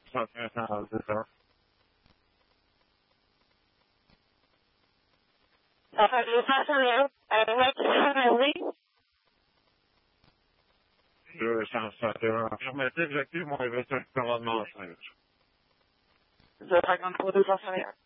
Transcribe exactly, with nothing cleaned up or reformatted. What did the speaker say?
Ça fait un c'est ça. Ça fait deux cent soixante et un. Euh, ouais, tu veux me deux cent soixante et un. Affirmatif, j'active mon investissement commandement cinq. zéro cinquante-trois deux cent soixante et un.